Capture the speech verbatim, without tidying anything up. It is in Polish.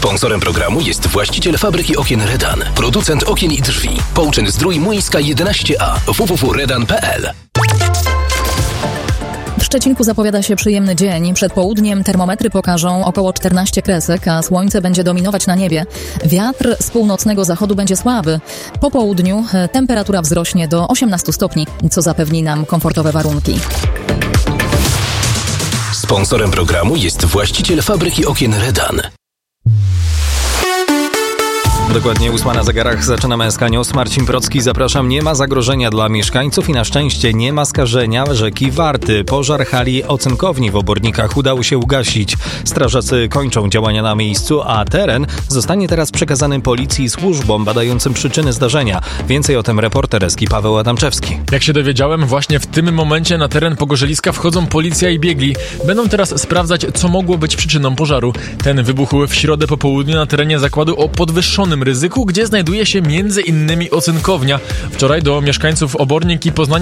Sponsorem programu jest właściciel fabryki okien Redan, producent okien i drzwi. Połczyn Zdrój Młyńska jedenaście A, w w w kropka redan kropka p l. W Szczecinku zapowiada się przyjemny dzień. Przed południem termometry pokażą około czternaście kresek, a słońce będzie dominować na niebie. Wiatr z północnego zachodu będzie słaby. Po południu temperatura wzrośnie do osiemnastu stopni, co zapewni nam komfortowe warunki. Sponsorem programu jest właściciel fabryki okien Redan. Dokładnie ósma na zegarach, zaczynamy S K News. Marcin Procki, zapraszam. Nie ma zagrożenia dla mieszkańców i na szczęście nie ma skażenia rzeki Warty. Pożar hali ocynkowni w Obornikach udało się ugasić. Strażacy kończą działania na miejscu, a teren zostanie teraz przekazany policji i służbom badającym przyczyny zdarzenia. Więcej o tym reporter S K Paweł Adamczewski. Jak się dowiedziałem, właśnie w tym momencie na teren Pogorzeliska wchodzą policja i biegli. Będą teraz sprawdzać, co mogło być przyczyną pożaru. Ten wybuchł w środę po południu na terenie zakładu o podwyższonym ryzyku, gdzie znajduje się między innymi ocynkownia. Wczoraj do mieszkańców Obornik i Poznania